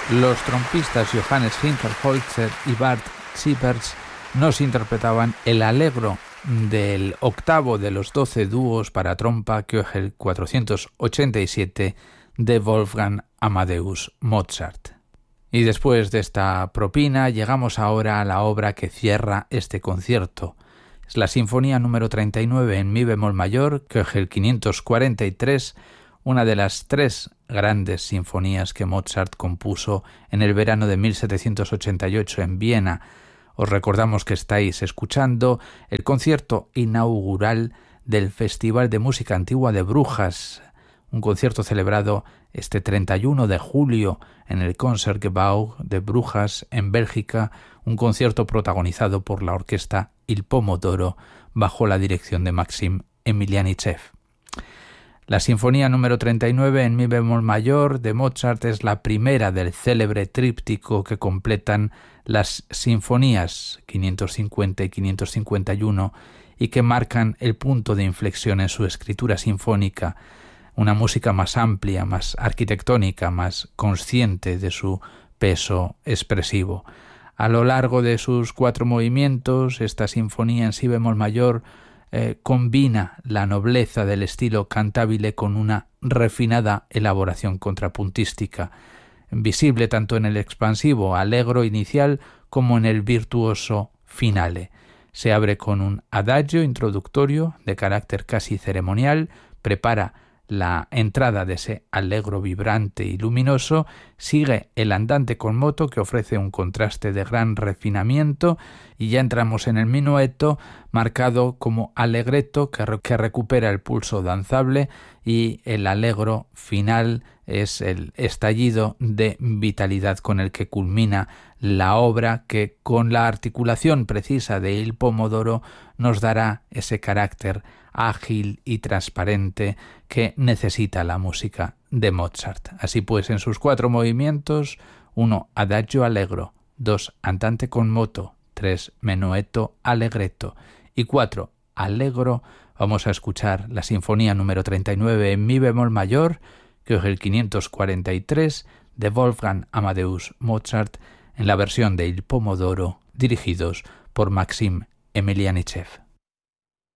los trompistas Johannes Hinterholzer y Bart Schippers nos interpretaban el Allegro del octavo de los 12 dúos para trompa Köchel 487 de Wolfgang Amadeus Mozart. Y después de esta propina llegamos ahora a la obra que cierra este concierto. Es la Sinfonía número 39 en mi bemol mayor, Köchel 543, una de las 3 grandes sinfonías que Mozart compuso en el verano de 1788 en Viena. Os recordamos que estáis escuchando el concierto inaugural del Festival de Música Antigua de Brujas, un concierto celebrado este 31 de julio en el Concertgebouw de Brujas, en Bélgica, un concierto protagonizado por la orquesta Il Pomodoro bajo la dirección de Maxim Emilianichev. La Sinfonía número 39 en mi bemol mayor de Mozart es la primera del célebre tríptico que completan las sinfonías 550 y 551 y que marcan el punto de inflexión en su escritura sinfónica, una música más amplia, más arquitectónica, más consciente de su peso expresivo. A lo largo de sus 4 movimientos, esta sinfonía en si bemol mayor combina la nobleza del estilo cantabile con una refinada elaboración contrapuntística, visible tanto en el expansivo allegro inicial como en el virtuoso finale. Se abre con un adagio introductorio de carácter casi ceremonial, prepara la entrada de ese allegro vibrante y luminoso, sigue el andante con moto que ofrece un contraste de gran refinamiento y ya entramos en el minueto marcado como allegretto que recupera el pulso danzable, y el allegro final es el estallido de vitalidad con el que culmina la obra, que con la articulación precisa de Il Pomodoro nos dará ese carácter ágil y transparente que necesita la música de Mozart. Así pues, en sus 4 movimientos: 1 adagio allegro, 2 andante con moto, 3 menuetto allegretto y 4 allegro, vamos a escuchar la Sinfonía número 39 en mi bemol mayor, que es el 543 de Wolfgang Amadeus Mozart, en la versión de Il Pomodoro, dirigidos por Maxim Emilianichev.